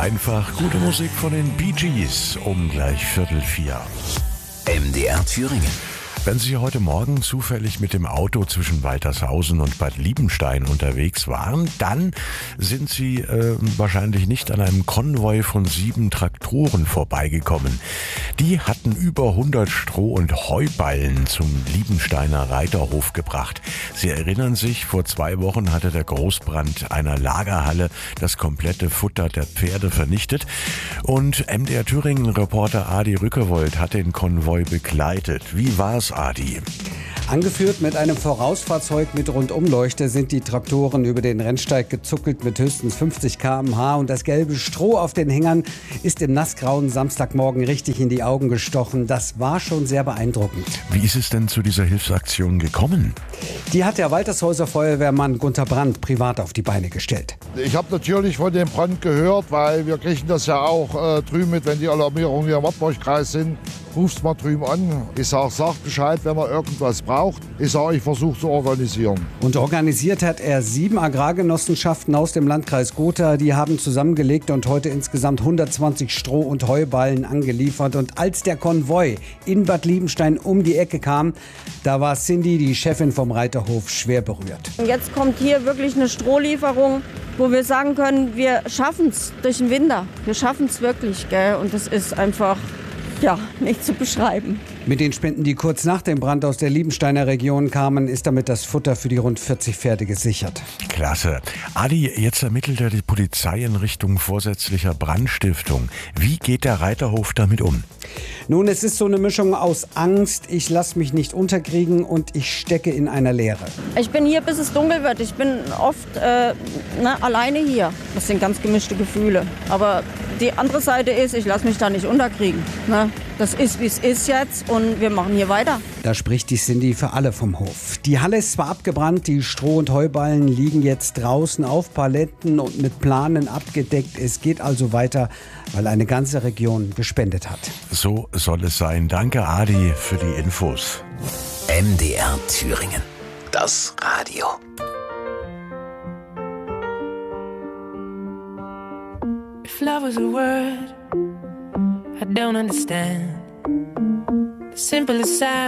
Einfach gute Musik von den Bee Gees um gleich 3:45. MDR Thüringen. Wenn Sie heute Morgen zufällig mit dem Auto zwischen Waltershausen und Bad Liebenstein unterwegs waren, dann sind Sie wahrscheinlich nicht an einem Konvoi von 7 Traktoren vorbeigekommen. Die hatten über 100 Stroh- und Heuballen zum Liebensteiner Reiterhof gebracht. Sie erinnern sich, vor 2 Wochen hatte der Großbrand einer Lagerhalle das komplette Futter der Pferde vernichtet. Und MDR Thüringen-Reporter Adi Rückewold hat den Konvoi begleitet. Wie war's, Adi? Angeführt mit einem Vorausfahrzeug mit Rundumleuchte sind die Traktoren über den Rennsteig gezuckelt mit höchstens 50 km/h und das gelbe Stroh auf den Hängern ist im nassgrauen Samstagmorgen richtig in die Augen gestochen. Das war schon sehr beeindruckend. Wie ist es denn zu dieser Hilfsaktion gekommen? Die hat der Waltershauser Feuerwehrmann Gunter Brandt privat auf die Beine gestellt. Ich habe natürlich von dem Brand gehört, weil wir kriegen das ja auch drüben mit, wenn die Alarmierungen hier im Wartburgkreis sind. Rufst mal drüben an. Ich sag Bescheid, wenn man irgendwas braucht. Ich versuche zu organisieren. Und organisiert hat er 7 Agrargenossenschaften aus dem Landkreis Gotha. Die haben zusammengelegt und heute insgesamt 120 Stroh- und Heuballen angeliefert. Und als der Konvoi in Bad Liebenstein um die Ecke kam, da war Cindy, die Chefin vom Reiterhof, schwer berührt. Und jetzt kommt hier wirklich eine Strohlieferung, wo wir sagen können, wir schaffen es durch den Winter. Wir schaffen es wirklich, gell? Und das ist einfach nicht zu beschreiben. Mit den Spenden, die kurz nach dem Brand aus der Liebensteiner Region kamen, ist damit das Futter für die rund 40 Pferde gesichert. Klasse. Adi, jetzt ermittelt ja die Polizei in Richtung vorsätzlicher Brandstiftung. Wie geht der Reiterhof damit um? Nun, es ist so eine Mischung aus Angst, ich lasse mich nicht unterkriegen und ich stecke in einer Leere. Ich bin hier, bis es dunkel wird. Ich bin oft alleine hier. Das sind ganz gemischte Gefühle. Aber die andere Seite ist, ich lasse mich da nicht unterkriegen. Ne? Das ist, wie es ist jetzt und wir machen hier weiter. Da spricht die Cindy für alle vom Hof. Die Halle ist zwar abgebrannt, die Stroh- und Heuballen liegen jetzt draußen auf Paletten und mit Planen abgedeckt. Es geht also weiter, weil eine ganze Region gespendet hat. So soll es sein. Danke, Adi, für die Infos. MDR Thüringen. Das Radio. If love was a word I don't understand, the simplest sound